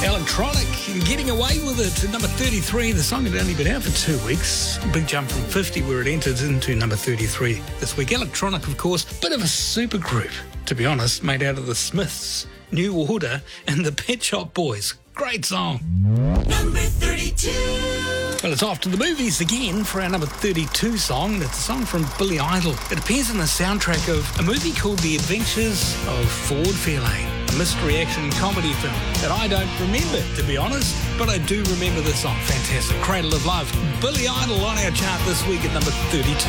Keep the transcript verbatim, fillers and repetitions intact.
Electronic and Getting Away With It at number thirty-three. The song had only been out for two weeks. Big jump from fifty where it entered into number thirty-three this week. Electronic, of course, bit of a super group, to be honest, made out of the Smiths, New Order and the Pet Shop Boys. Great song. Number thirty-two. Well, it's off to the movies again for our number thirty-two song. It's a song from Billy Idol. It appears in the soundtrack of a movie called The Adventures of Ford Fairlane, a mystery action comedy film that I don't remember, to be honest, but I do remember this song. Fantastic. Cradle of Love. Billy Idol on our chart this week at number thirty-two.